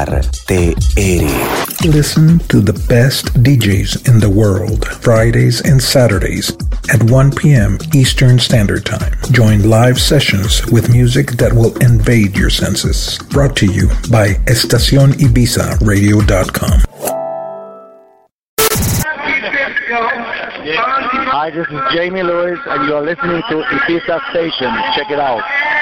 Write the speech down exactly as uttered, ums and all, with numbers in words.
R T R. Listen to the best D Js in the world, Fridays and Saturdays at one p.m. Eastern Standard Time. Join live sessions with music that will invade your senses. Brought to you by estacion ibiza radio dot com. Hi, this is Jamie Lewis, and you're listening to Ibiza Station. Check it out.